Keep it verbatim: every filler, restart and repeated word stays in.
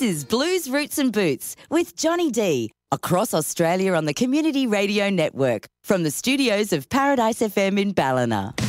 is Blues, Roots and Boots with Johnny D across Australia on the Community Radio Network from the studios of Paradise F M in Ballina.